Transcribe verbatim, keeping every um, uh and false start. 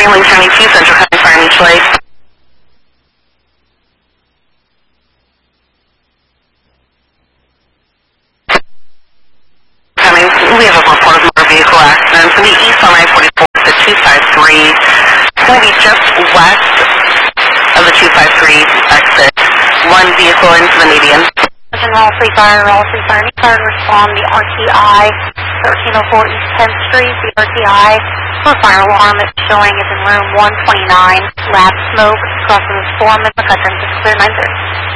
Franklin County two, Central County Fire Mutual Aid. We have a report of motor vehicle accidents in the east on I forty-four at the two five three. It's going to be just west of the two five three exit. One vehicle into the median. Roll three fire, roll three fire. Need fire to respond the R T I, thirteen oh four East tenth Street. The R T I for fire alarm that's showing is in room one twenty-nine. Lab smoke, crossing the foreman, McCutcheon, clear nine thirty.